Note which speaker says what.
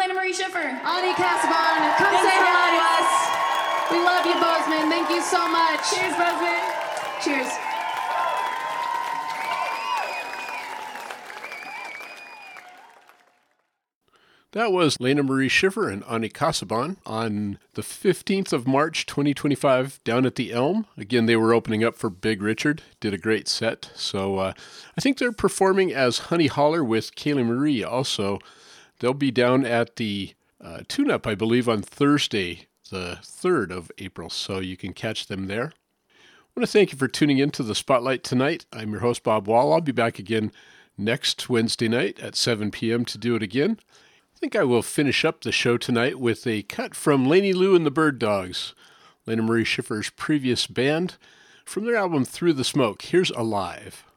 Speaker 1: Lena Marie Schiffer.
Speaker 2: Ani Casabon, come
Speaker 1: Thanks
Speaker 2: say
Speaker 1: so
Speaker 2: hi to
Speaker 1: much.
Speaker 2: us. We love you, Bozeman. Thank you so much.
Speaker 1: Cheers, Bozeman.
Speaker 2: Cheers.
Speaker 3: That was Lena Marie Schiffer and Ani Casabon on the 15th of March, 2025, down at the Elm. Again, they were opening up for Big Richard, did a great set. So I think they're performing as Honey Holler with Kaylee Marie also. They'll be down at the Tune-Up, I believe, on Thursday, the 3rd of April, so you can catch them there. I want to thank you for tuning in to the Spotlight tonight. I'm your host, Bob Wall. I'll be back again next Wednesday night at 7 p.m. to do it again. I think I will finish up the show tonight with a cut from Lainey Lou and the Bird Dogs, Lena Marie Schiffer's previous band, from their album Through the Smoke. Here's Alive.